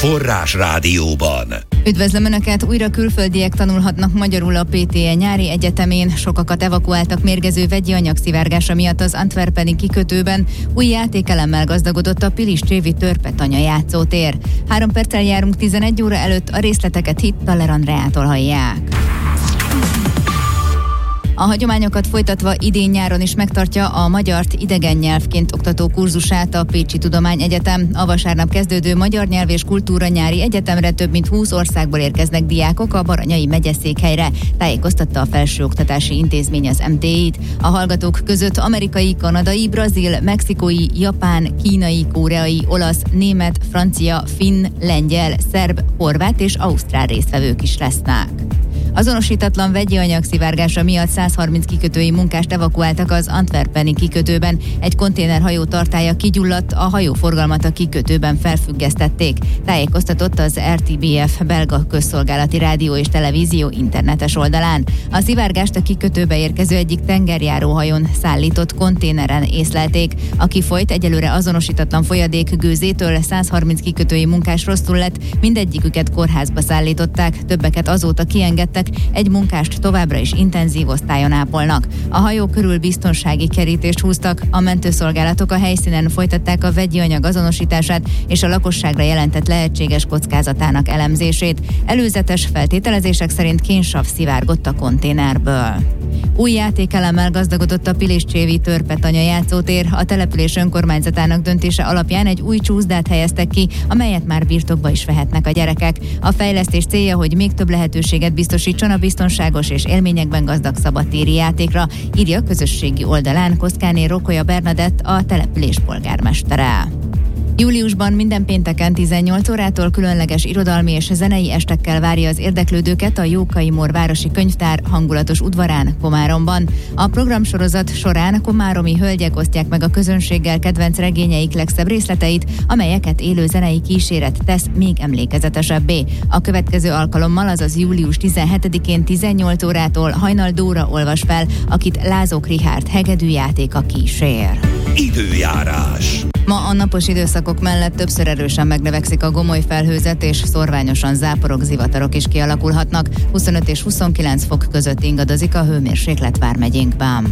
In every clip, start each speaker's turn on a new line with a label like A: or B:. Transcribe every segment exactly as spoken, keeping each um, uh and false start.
A: Forrás Rádióban.
B: Üdvözlöm Önöket! Újra külföldiek tanulhatnak magyarul a pé té e nyári egyetemén. Sokakat evakuáltak mérgező vegyi anyagszivárgása miatt az antwerpeni kikötőben. Új játékelemmel gazdagodott a Piliscsévi Törpetanya játszótér. Három perccel járunk tizenegy óra előtt, a részleteket Hittaler Andreától hallják. A hagyományokat folytatva idén nyáron is megtartja a magyart idegen nyelvként oktató kurzusát a Pécsi Tudományegyetem. A vasárnap kezdődő Magyar Nyelv és Kultúra nyári egyetemre több mint húsz országból érkeznek diákok a Baranyai megyeszékhelyre, tájékoztatta a Felsőoktatási Intézmény az em té í-t. A hallgatók között amerikai, kanadai, brazil, mexikói, japán, kínai, koreai, olasz, német, francia, finn, lengyel, szerb, horvát és ausztrál résztvevők is lesznek. Azonosítatlan vegyi anyagszivárgása miatt száz harminc kikötői munkást evakuáltak az antwerpeni kikötőben. Egy konténerhajó tartálya kigyulladt, a hajóforgalmat a kikötőben felfüggesztették. Tájékoztatott az er té bé ef belga közszolgálati rádió és televízió internetes oldalán. A szivárgást a kikötőbe érkező egyik tengerjáróhajón szállított konténeren észlelték. A kifolyt egyelőre azonosítatlan folyadék gőzétől száz harminc kikötői munkás rosszul lett, mindegyiküket kórházba szállították, többeket azóta kiengedtek, egy munkást továbbra is intenzív osztályon ápolnak. A hajó körül biztonsági kerítést húztak, a mentőszolgálatok a helyszínen folytatták a vegyi anyag azonosítását és a lakosságra jelentett lehetséges kockázatának elemzését. Előzetes feltételezések szerint kénsav szivárgott a konténerből. Új játékelemmel gazdagodott a Piliscsévi Törpetanya játszótér. A település önkormányzatának döntése alapján egy új csúszdát helyeztek ki, amelyet már birtokba is vehetnek a gyerekek. A fejlesztés célja, hogy még több lehetőséget biztosítson a biztonságos és élményekben gazdag szabadtéri játékra, írja a közösségi oldalán Koszkáné Rokolya Bernadett, a település polgármestere. Júliusban minden pénteken tizennyolc órától különleges irodalmi és zenei estekkel várja az érdeklődőket a Jókai Mór Városi Könyvtár hangulatos udvarán, Komáromban. A programsorozat során komáromi hölgyek osztják meg a közönséggel kedvenc regényeik legszebb részleteit, amelyeket élő zenei kíséret tesz még emlékezetesebbé. A következő alkalommal, azaz július tizenhetedikén tizennyolc órától Hajnal Dóra olvas fel, akit Lázok Richárd hegedűjátéka kísér.
A: Időjárás.
B: Ma a napos időszakok mellett többször erősen megnövekszik a gomoly felhőzet, és szorványosan záporok, zivatarok is kialakulhatnak. huszonöt és huszonkilenc fok között ingadozik a hőmérséklet vármegyénkben.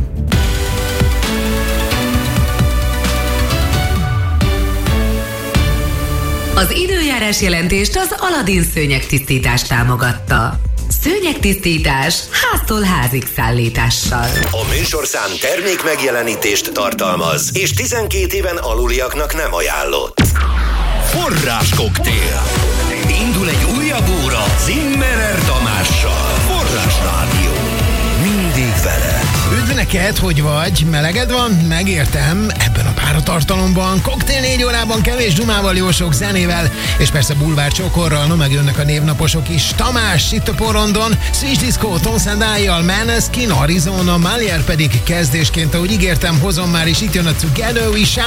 C: Az időjárás jelentést az Aladin szőnyegtisztítás támogatta. Szőnyegtisztítás háztól házig szállítással.
A: A műsorszám termék megjelenítést tartalmaz, és tizenkét éven aluliaknak nem ajánlott. Forráskoktél. Indul egy újabb óra Zimmerer Tamással. Forrás Rádió. Mindig veled.
D: Üdv neked, hogy vagy? Meleged van? Megértem. Ebben a páratartalomban koktél négy órában kevés dumával, jó sok zenével, és persze bulvár csokorral, no meg jönnek a névnaposok is. Tamás itt a porondon, Switch Disco, Tom Sandai-jal, Maneskin, Arizona, Malier pedig kezdésként, ahogy ígértem, hozom már, és itt jön a Together We Shine.